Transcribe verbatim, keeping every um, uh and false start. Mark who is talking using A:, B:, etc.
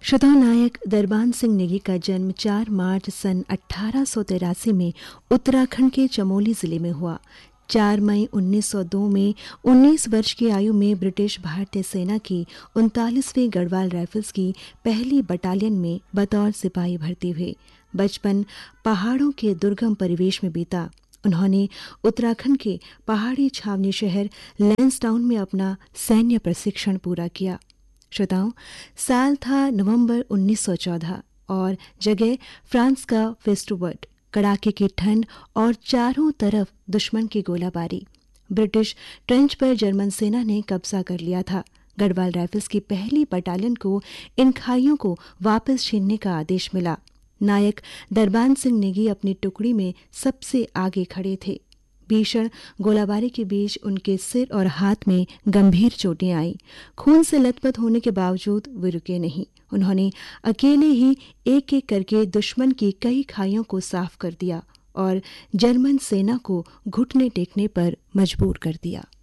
A: श्रोताओं, नायक दरबान सिंह नेगी का जन्म चार मार्च सन अठारह सौ तिरासी में उत्तराखंड के चमोली जिले में हुआ। चार मई उन्नीस सौ दो में उन्नीस वर्ष की आयु में ब्रिटिश भारतीय सेना की उनतालीसवीं गढ़वाल राइफल्स की पहली बटालियन में बतौर सिपाही भर्ती हुए। बचपन पहाड़ों के दुर्गम परिवेश में बीता। उन्होंने उत्तराखंड के पहाड़ी छावनी शहर लैंसडाउन में अपना सैन्य प्रशिक्षण पूरा किया। श्रोताओं, साल था नवंबर उन्नीस सौ चौदह और जगह फ्रांस का फेस्टुवर्ट। कड़ाके की ठंड और चारों तरफ दुश्मन की गोलाबारी। ब्रिटिश ट्रेंच पर जर्मन सेना ने कब्जा कर लिया था। गढ़वाल राइफल्स की पहली बटालियन को इन खाइयों को वापस छीनने का आदेश मिला। नायक दरबान सिंह नेगी अपनी टुकड़ी में सबसे आगे खड़े थे। भीषण गोलाबारी के बीच उनके सिर और हाथ में गंभीर चोटें आईं। खून से लथपथ होने के बावजूद वे रुके नहीं। उन्होंने अकेले ही एक एक करके दुश्मन की कई खाइयों को साफ कर दिया और जर्मन सेना को घुटने टेकने पर मजबूर कर दिया।